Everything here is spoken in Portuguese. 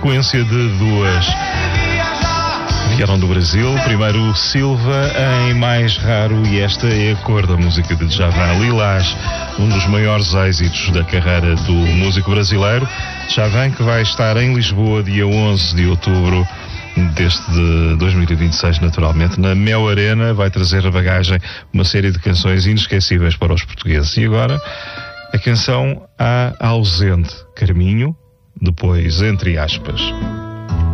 sequência de duas. Vieram do Brasil, primeiro o Silva em Mais Raro, e esta é a cor da música de Djavan, Lilás, um dos maiores êxitos da carreira do músico brasileiro. Djavan, que vai estar em Lisboa dia 11 de outubro deste de 2026, naturalmente, na Mel Arena, vai trazer na bagagem uma série de canções inesquecíveis para os portugueses. E agora, a canção A Ausente, Carminho, depois Entre Aspas.